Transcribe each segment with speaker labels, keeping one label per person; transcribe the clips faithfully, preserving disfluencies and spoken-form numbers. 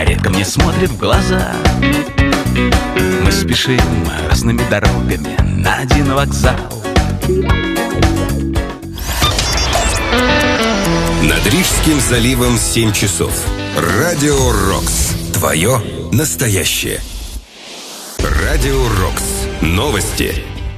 Speaker 1: а редко мне смотрит в глаза. Мы спешим разными дорогами на один вокзал.
Speaker 2: Над Рижским заливом семь часов. Радио Рокс. Твое настоящее. Радио Рокс. Новости.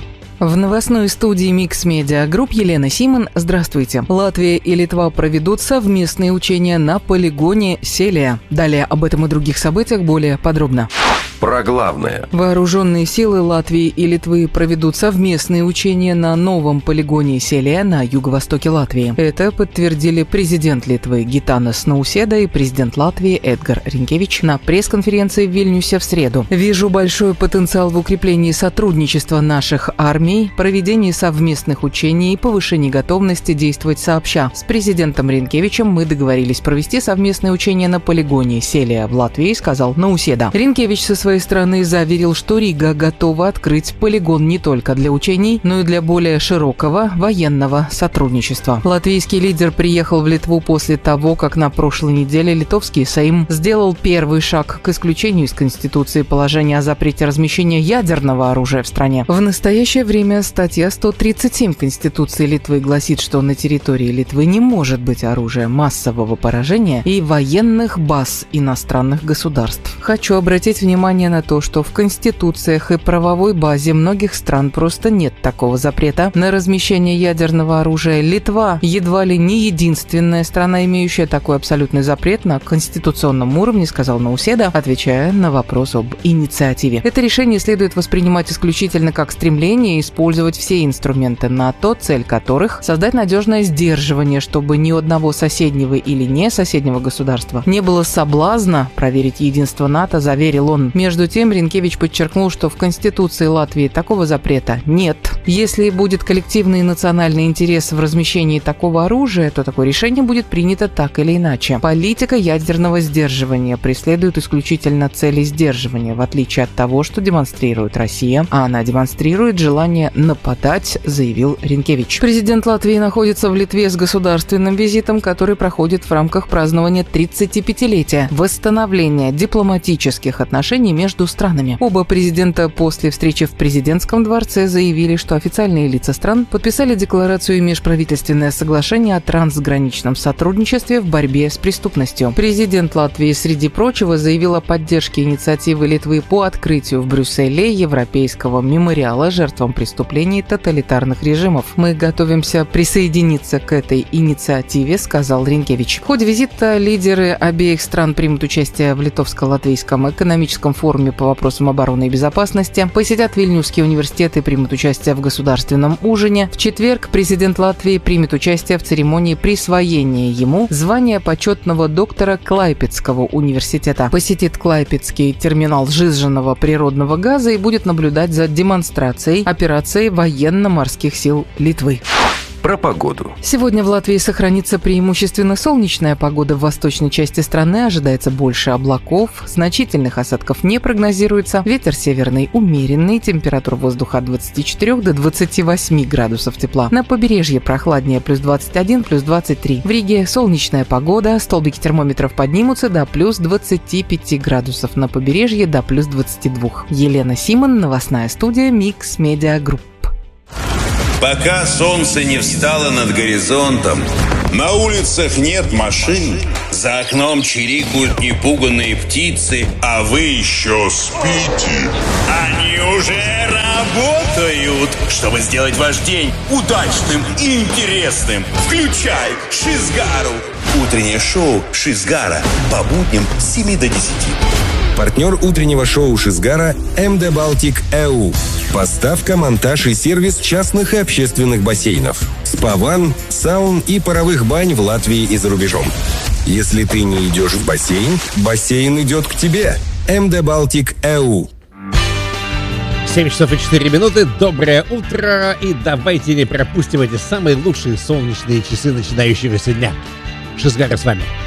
Speaker 3: В новостной студии Микс Медиа Групп Елена Симон. Здравствуйте. Латвия и Литва проведут совместные учения на полигоне Селия. Далее об этом и других событиях более подробно.
Speaker 2: Про главное.
Speaker 3: Вооруженные силы Латвии и Литвы проведут совместные учения на новом полигоне Селия на юго-востоке Латвии. Это подтвердили президент Литвы Гитанас Науседа и президент Латвии Эдгар Ринкевич на пресс-конференции в Вильнюсе в среду. «Вижу большой потенциал в укреплении сотрудничества наших армий, проведении совместных учений и повышении готовности действовать сообща. С президентом Ринкевичем мы договорились провести совместные учения на полигоне Селия в Латвии», сказал Науседа. Ринкевич со своей стороны заверил, что Рига готова открыть полигон не только для учений, но и для более широкого военного сотрудничества. Латвийский лидер приехал в Литву после того, как на прошлой неделе литовский Сейм сделал первый шаг к исключению из Конституции положения о запрете размещения ядерного оружия в стране. В настоящее время статья сто тридцать семь Конституции Литвы гласит, что на территории Литвы не может быть оружия массового поражения и военных баз иностранных государств. Хочу обратить внимание на то, что в конституциях и правовой базе многих стран просто нет такого запрета на размещение ядерного оружия. Литва едва ли не единственная страна, имеющая такой абсолютный запрет на конституционном уровне, сказал Науседа, отвечая на вопрос об инициативе. Это решение следует воспринимать исключительно как стремление использовать все инструменты НАТО, цель которых – создать надежное сдерживание, чтобы ни у одного соседнего или не соседнего государства не было соблазна проверить единство НАТО, заверил он. Между тем, Ринкевич подчеркнул, что в Конституции Латвии такого запрета нет. Если будет коллективный национальный интерес в размещении такого оружия, то такое решение будет принято так или иначе. Политика ядерного сдерживания преследует исключительно цели сдерживания, в отличие от того, что демонстрирует Россия, а она демонстрирует желание нападать, заявил Ринкевич. Президент Латвии находится в Литве с государственным визитом, который проходит в рамках празднования тридцатипятилетия восстановления дипломатических отношений между странами. Оба президента после встречи в президентском дворце заявили, что официальные лица стран подписали декларацию и межправительственное соглашение о трансграничном сотрудничестве в борьбе с преступностью. Президент Латвии, среди прочего, заявил о поддержке инициативы Литвы по открытию в Брюсселе Европейского мемориала жертвам преступлений тоталитарных режимов. «Мы готовимся присоединиться к этой инициативе», сказал Ринкевич. В ходе визита лидеры обеих стран примут участие в Литовско-Латвийском экономическом форуме по вопросам обороны и безопасности, посетят Вильнюсский университет и примут участие в государственном ужине. В четверг президент Латвии примет участие в церемонии присвоения ему звания почетного доктора Клайпедского университета. Посетит Клайпедский терминал сжиженного природного газа и будет наблюдать за демонстрацией операции военно-морских сил Литвы.
Speaker 2: Про погоду.
Speaker 3: Сегодня в Латвии сохранится преимущественно солнечная погода. В восточной части страны ожидается больше облаков, значительных осадков не прогнозируется. Ветер северный умеренный, температура воздуха от двадцати четырёх до двадцати восьми градусов тепла. На побережье прохладнее плюс двадцать один, плюс двадцать три. В Риге солнечная погода, столбики термометров поднимутся до плюс двадцати пяти градусов. На побережье до плюс двадцати двух. Елена Симон, новостная студия Микс Медиа Групп.
Speaker 4: Пока солнце не встало над горизонтом, на улицах нет машин, за окном чирикают непуганные птицы, а вы еще спите. Они уже работают, чтобы сделать ваш день удачным и интересным. Включай Шизгару. Утреннее шоу Шизгара по будням с семи до десяти.
Speaker 2: Партнер утреннего шоу Шизгара эм дэ Baltic и ю. Поставка, монтаж и сервис частных и общественных бассейнов, спа-ванн, саун и паровых бань в Латвии и за рубежом. Если ты не идешь в бассейн, бассейн идет к тебе. эм дэ Baltic и ю.
Speaker 5: семь часов и четыре минуты. Доброе утро. И давайте не пропустим эти самые лучшие солнечные часы начинающегося дня. Шизгара с вами.